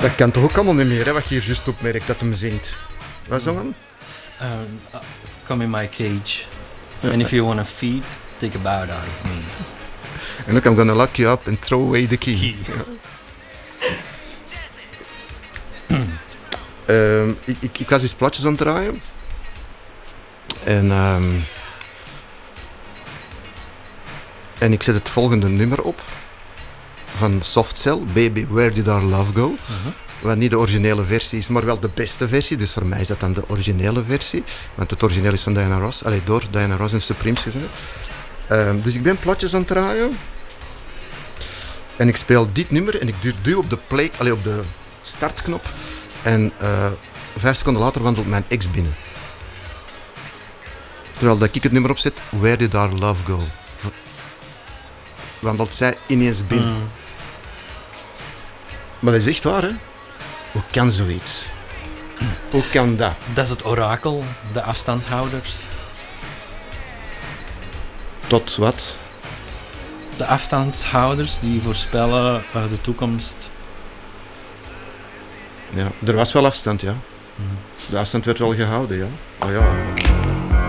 Dat kan toch ook allemaal niet meer, hè, wat je hier juist opmerkt, dat hem zingt. Wat zong hem? Come in my cage. And if you want a feed, take a bite out of me. En ook, I'm gonna lock you up and throw away the key. Ja. Ik was eens platjes aan het draaien. En ik zet het volgende nummer op. Van Soft Cell, Baby, Where Did Our Love Go? Wat niet de originele versie is, maar wel de beste versie. Dus voor mij is dat dan de originele versie. Want het origineel is van Diana Ross. Door Diana Ross en Supremes gezongen. Dus ik ben platjes aan het draaien. En ik speel dit nummer en ik duw op de play, op de startknop. En 5 seconden later wandelt mijn ex binnen. Terwijl dat ik het nummer opzet, Where Did Our Love Go? Wandelt zij ineens binnen. Maar dat is echt waar, hè? Hoe kan zoiets? Hoe kan dat? Dat is het orakel, de afstandhouders. Tot wat? De afstandhouders die voorspellen de toekomst. Ja, er was wel afstand, ja. De afstand werd wel gehouden, ja. Oh ja.